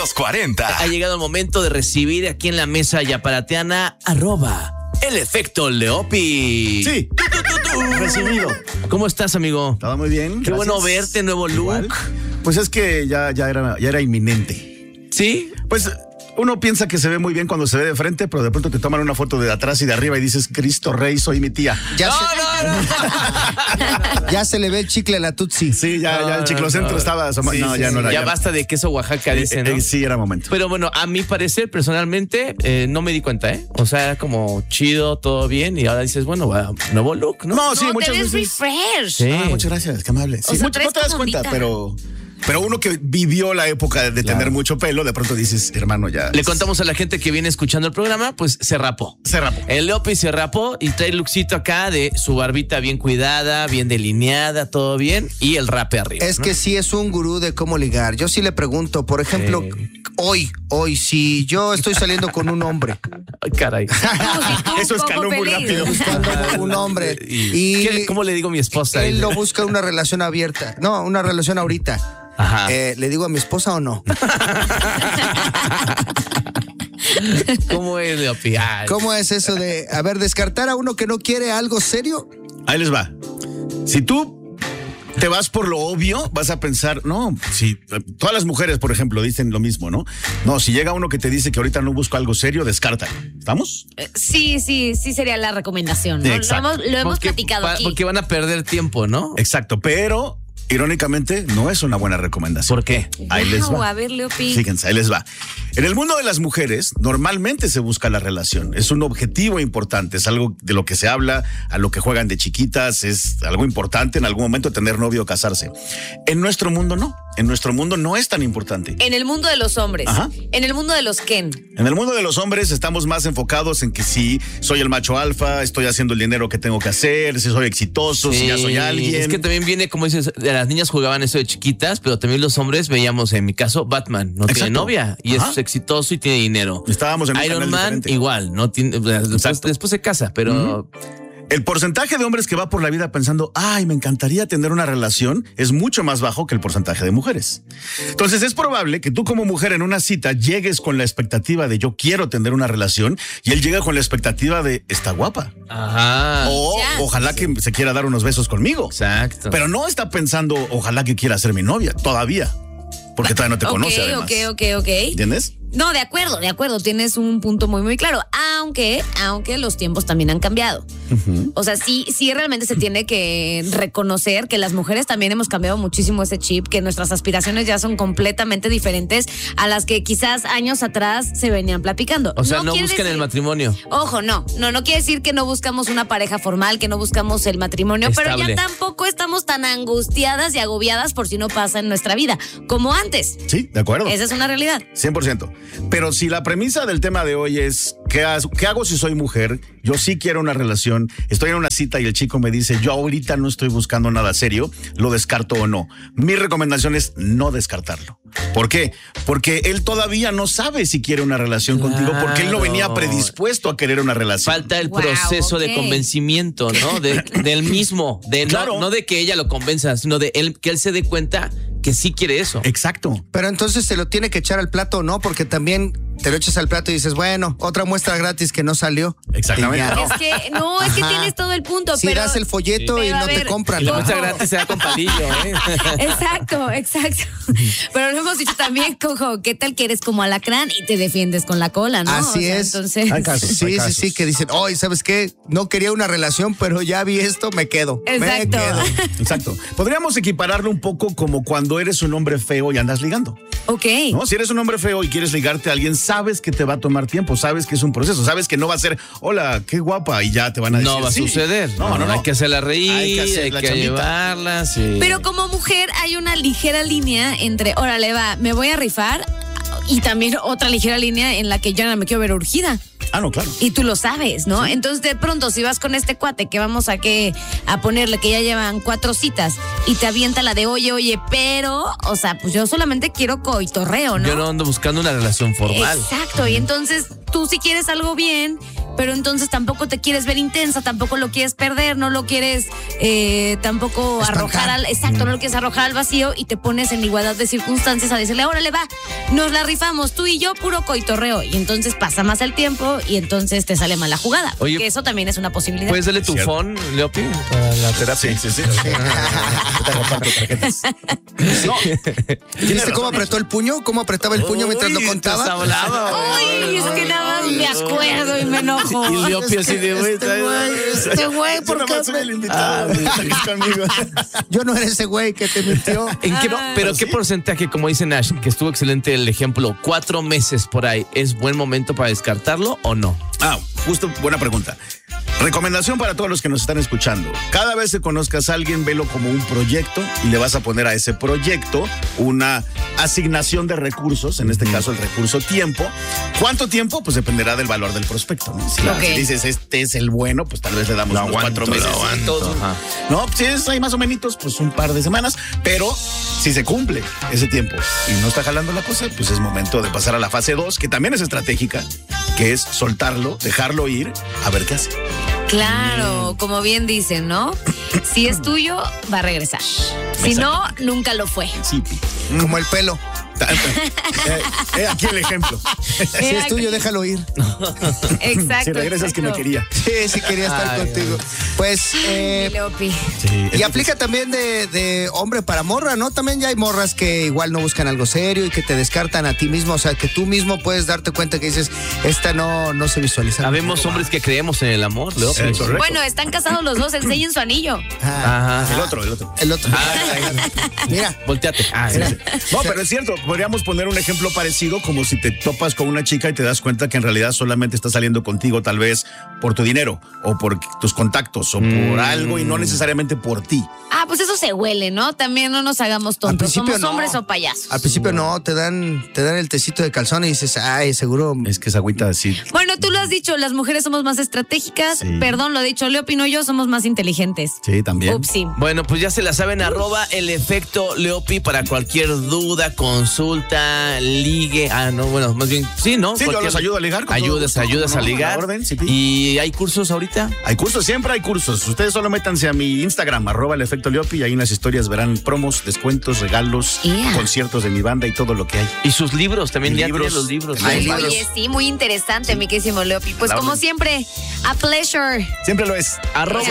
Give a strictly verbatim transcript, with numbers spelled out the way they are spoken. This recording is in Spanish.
los cuarenta. Ha llegado el momento de recibir aquí en la mesa yaparateana arroba el efecto Leopi. Sí, recibido. ¿Cómo estás, amigo? Estaba muy bien. Qué gracias. bueno verte, nuevo look. Igual. Pues es que ya, ya, era, ya era inminente. ¿Sí? Pues uno piensa que se ve muy bien cuando se ve de frente, pero de pronto te toman una foto de atrás y de arriba y dices, Cristo Rey, soy mi tía. Ya, No, se, no, no. ya se le ve el chicle a la Tutsi. Sí, ya, ya el chiclocentro no. estaba asomado. Sí, no, sí, ya sí. no era. Ya basta de queso Oaxaca, dice, ¿no? Eh, eh, sí, era momento. Pero bueno, a mi parecer, personalmente, eh, no me di cuenta, ¿eh? O sea, como chido, todo bien, y ahora dices, bueno, va, nuevo look, ¿no? No, sí, no, muchas te ves veces. refresh. Sí. Ah, muchas gracias, qué amable. Sí, sea, mucho- traes no te das como cuenta, ondita. pero, pero uno que vivió la época de Claro. tener mucho pelo, de pronto dices, hermano, ya. Le contamos a la gente que viene escuchando el programa, pues se rapó. Se rapó. El Leopi se rapó y trae el lookcito acá de su barbita bien cuidada, bien delineada, todo bien, y el rape arriba. Es ¿no? que sí es un gurú de cómo ligar. Yo sí le pregunto, por ejemplo, Sí. hoy, hoy, si yo estoy saliendo con un hombre, Ay, caray. Eso escaló muy rápido. buscando un hombre, ¿Y y qué- cómo le digo a mi esposa? él lo busca una relación abierta, no, una relación ahorita. Ajá. Eh, ¿Le digo a mi esposa o no? ¿Cómo es, Leopi? Ay. ¿Cómo es eso de, a ver, descartar a uno que no quiere algo serio? Ahí les va. Si tú te vas por lo obvio, vas a pensar, no, si todas las mujeres, por ejemplo, dicen lo mismo, ¿no? No, si llega uno que te dice que ahorita no busco algo serio, descarta. ¿Estamos? Sí, sí, sí sería la recomendación, ¿no? Lo Exacto. hemos, lo hemos Porque, platicado pa- aquí. porque van a perder tiempo, ¿no? Exacto, pero irónicamente no es una buena recomendación. ¿Por qué? Ahí les Guau, va. a ver, Leopi. Fíjense, ahí les va. En el mundo de las mujeres, normalmente se busca la relación. Es un objetivo importante, es algo de lo que se habla, a lo que juegan de chiquitas, es algo importante en algún momento tener novio o casarse. En nuestro mundo no. En nuestro mundo no es tan importante. En el mundo de los hombres. Ajá. En el mundo de los Ken. En el mundo de los hombres estamos más enfocados en que si soy el macho alfa, estoy haciendo el dinero que tengo que hacer, si soy exitoso, si ya soy Sí, alguien. Es que también viene, como dices, de las niñas jugaban eso de chiquitas, pero también los hombres veíamos, en mi caso, Batman no tiene Exacto. novia y Ajá. es exitoso y tiene dinero. Estábamos en un Iron canal Man diferente. igual, no tiene, después, Exacto. después se casa, pero El porcentaje de hombres que va por la vida pensando, ay, me encantaría tener una relación, es mucho más bajo que el porcentaje de mujeres. Entonces es probable que tú como mujer en una cita llegues con la expectativa de yo quiero tener una relación y él llega con la expectativa de está guapa. ajá. O Ya. ojalá que se quiera dar unos besos conmigo. Exacto. Pero no está pensando ojalá que quiera ser mi novia, todavía. Porque todavía no te Ok, conoce además. ok, ok, ok. ¿Entiendes? No, de acuerdo, de acuerdo. Tienes un punto muy, muy claro. Aunque, aunque los tiempos también han cambiado. O sea, sí, sí realmente se tiene que reconocer que las mujeres también hemos cambiado muchísimo ese chip, que nuestras aspiraciones ya son completamente diferentes a las que quizás años atrás se venían platicando. O sea, no, quiere buscan el decir- matrimonio. Ojo, no, no, no quiere decir que no buscamos una pareja formal, que no buscamos el matrimonio, pero Estable. ya tampoco estamos tan angustiadas y agobiadas por si no pasa en nuestra vida, como antes. Sí, de acuerdo. Esa es una realidad. cien por ciento. Pero si la premisa del tema de hoy es ¿qué, has- ¿qué hago si soy mujer? Yo sí quiero una relación, estoy en una cita y el chico me dice yo ahorita no estoy buscando nada serio, ¿lo descarto o no? Mi recomendación es no descartarlo. ¿Por qué? Porque él todavía no sabe si quiere una relación contigo porque él no venía Claro. predispuesto a querer una relación. Falta el Wow, proceso ok. de convencimiento, ¿no? De, del mismo. De no- Claro. no, de que ella lo convenza, sino de él, que él se dé cuenta que sí quiere eso. Exacto. Pero entonces se lo tiene que echar al plato o no, porque también te lo echas al plato y dices, bueno, otra muestra gratis que no salió. Exactamente. Y ya. Es que, no, es que Ajá. tienes todo el punto, Si pero... das el folleto y Pero, a no te ver, compran. Y la Ojo. muestra gratis se da con palillo, ¿eh? Exacto, exacto. Pero lo hemos dicho también, cojo, ¿qué tal que eres como alacrán y te defiendes con la cola, no? Así O sea, es. Entonces, Hay casos. Sí, sí, casos. sí, que dicen, oye, ¿sabes qué? No quería una relación, pero ya vi esto, me quedo. Exacto. Me quedo. Exacto. Podríamos equipararlo un poco como cuando eres un hombre feo y andas ligando. ok. ¿No? Si eres un hombre feo y quieres ligarte a alguien, sabes que te va a tomar tiempo, sabes que es un proceso, sabes que no va a ser, hola, qué guapa, y ya te van a decir. No va a sí. suceder. No, no, no. Hay que hacerla reír, Hay que hacer hay la que chambita. llevarla, sí. Pero como mujer hay una ligera línea entre, órale, va, me voy a rifar, y también otra ligera línea en la que yo no me quiero ver urgida. Ah, no, claro. Y tú lo sabes, ¿no? Entonces, de pronto, si vas con este cuate que vamos a que a ponerle que ya llevan cuatro citas y te avienta la de oye, oye, pero, o sea, pues yo solamente quiero coitorreo, ¿no? Yo no ando buscando una relación formal. Exacto, y entonces tú si quieres algo bien, pero entonces tampoco te quieres ver intensa, tampoco lo quieres perder, no lo quieres eh, tampoco Espantar. arrojar al, exacto, no lo quieres arrojar al vacío y te pones en igualdad de circunstancias a decirle, órale va, nos la rifamos, tú y yo, puro coitorreo. Y entonces pasa más el tiempo y entonces te sale mal la jugada. Oye, porque eso también es una posibilidad. ¿Puedes darle tu Cierto. phone, Leopi, para la terapia? Sí, sí, sí. Te reparto tarjetas. No, ¿Viste cómo apretó el puño? ¿Cómo apretaba el puño mientras lo Uy, contaba? estás hablado. Ay, es que nada más me acuerdo y me enojo. Y Leopi así de, güey, Este güey, este güey, ¿por qué? soy el invitado. Estás conmigo. Yo no era ese güey que te mintió. ¿En qué, Ay. pero qué porcentaje, como dice Nash, que estuvo excelente el ejemplo, cuatro meses por ahí, ¿es buen momento para descartarlo o no? Ah, justo, buena pregunta. Recomendación para todos los que nos están escuchando. Cada vez que conozcas a alguien, velo como un proyecto y le vas a poner a ese proyecto una asignación de recursos, en este caso el recurso tiempo. ¿Cuánto tiempo? Pues dependerá del valor del prospecto, ¿no? Si, Ok. si dices, este es el bueno, pues tal vez le damos unos cuatro meses. Ajá. No, si es ahí más o menos, pues un par de semanas, pero si se cumple ese tiempo y no está jalando la cosa, pues es momento de pasar a la fase dos, que también es estratégica, que es soltarlo, dejarlo ir, a ver qué hace. Claro, como bien dicen, ¿no? Si es tuyo, va a regresar. Si no, nunca lo fue. Sí. Como el pelo. Eh, eh, aquí el ejemplo. Si es tuyo, déjalo ir. Exacto. Si regresas que me exacto. quería. Sí, sí quería estar Ay, contigo. Pues, eh, Leopi. y aplica también de, de hombre para morra, ¿no? También ya hay morras que igual no buscan algo serio y que te descartan a ti mismo. O sea, que tú mismo puedes darte cuenta que dices, esta no, no se visualiza. Sabemos hombres que creemos en el amor, Leopi. Eh, correcto. Bueno, están casados los dos, enseñen su anillo. Ah, Ajá. El otro, el otro. el otro. Ah, Mira. Volteate. Ah, Mira. sí. No, pero es cierto, podríamos poner un ejemplo parecido como si te topas con una chica y te das cuenta que en realidad solamente está saliendo contigo tal vez por tu dinero o por tus contactos o Mm. por algo y no necesariamente por ti. Ah, pues eso se huele, ¿no? También no nos hagamos Al tontos. principio Somos no. hombres o payasos. Al principio no, te dan, te dan el tecito de calzón y dices, ay, seguro. Es que esa agüita así. Bueno, tú lo has dicho, las mujeres somos más estratégicas. Sí. Perdón, lo he dicho, Leopi no yo, somos más inteligentes. Sí, también. Upsi. Bueno, pues ya se la saben, arroba el efecto Leopi para cualquier duda, consulta, ligue. Ah, no, bueno, más bien, sí, ¿no? Sí, yo Cualquier- los ayudo a ligar con todo Ayudas, gusto, ayudas ¿no? a ligar. A la orden, sí, sí. ¿Y hay cursos ahorita? Hay cursos, siempre hay cursos. Ustedes solo métanse a mi Instagram, arroba el efecto Leopi, y ahí en las historias verán promos, descuentos, regalos, Yeah. conciertos de mi banda y todo lo que hay. Y sus libros, también Y ya libros. tienen los libros. Hay ¿no? libros. Oye, sí, muy interesante, mi querísimo Leopi. Pues La como orden. siempre, a pleasure. Siempre lo es. Arroba